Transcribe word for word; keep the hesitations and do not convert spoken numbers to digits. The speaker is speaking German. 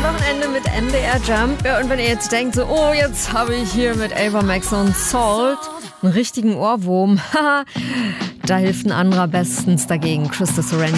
Wochenende mit M D R Jump. Ja, und wenn ihr jetzt denkt, so, oh, jetzt habe ich hier mit Ava Max und Salt einen richtigen Ohrwurm, haha, da hilft ein anderer bestens dagegen, Krista Serenity.